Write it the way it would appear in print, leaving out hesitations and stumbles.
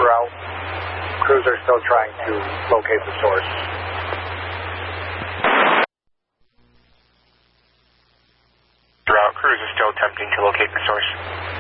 out. Crews are still trying to locate the source. Throughout, crews are still attempting to locate the source.